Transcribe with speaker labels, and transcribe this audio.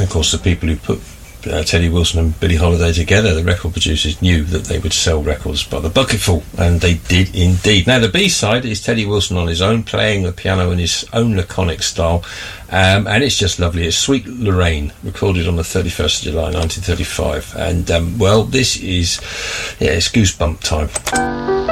Speaker 1: of course, the people who put Teddy Wilson and Billie Holiday together, the record producers, knew that they would sell records by the bucketful, and they did indeed. Now, the B-side is Teddy Wilson on his own, playing the piano in his own laconic style, and it's just lovely. It's Sweet Lorraine, recorded on the 31st of July 1935, and, well, this is, it's goosebump time.